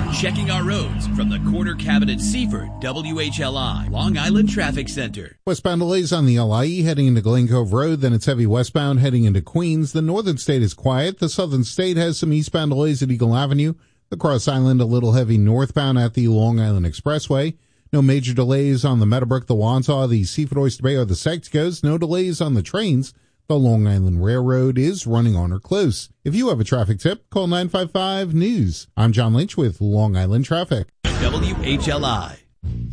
checking our roads from the Corner Cabinet Seaford WHLI Long Island Traffic Center. Westbound delays on the LIE heading into Glen Cove Road, then it's heavy westbound heading into Queens. The northern state is quiet. The southern state has some eastbound delays at Eagle Avenue. The Cross Island a little heavy northbound at the Long Island Expressway. No major delays on the Meadowbrook, the Wansaw, the Seaford Oyster Bay, or the Sexticos. No delays on the trains. The Long Island Railroad is running on or close. If you have a traffic tip, call 955-NEWS. I'm John Lynch with Long Island Traffic. WHLI.